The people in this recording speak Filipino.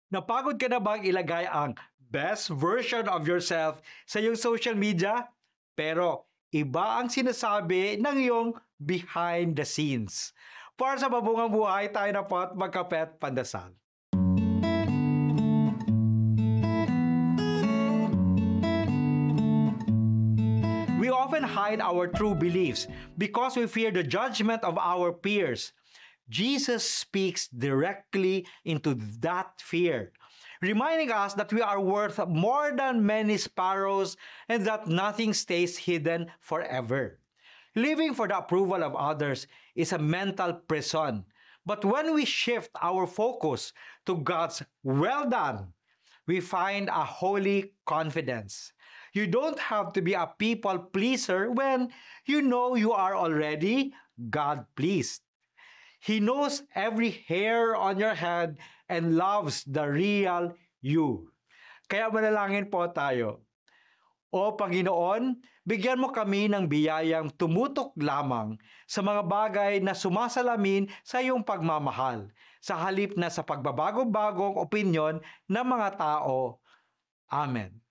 Napagod ka na bang ilagay ang best version of yourself sa iyong social media? Pero iba ang sinasabi ng iyong behind the scenes. Para sa mabungang buhay, tayo na po at magkape at pandasal. We often hide our true beliefs because we fear the judgment of our peers. Jesus speaks directly into that fear, reminding us that we are worth more than many sparrows and that nothing stays hidden forever. Living for the approval of others is a mental prison. But when we shift our focus to God's well done, we find a holy confidence. You don't have to be a people pleaser when you know you are already God pleased. He knows every hair on your head and loves the real you. Kaya manalangin po tayo. O Panginoon, bigyan mo kami ng biyayang tumutok lamang sa mga bagay na sumasalamin sa iyong pagmamahal, sa halip na sa pagbabago-bagong opinyon ng mga tao. Amen.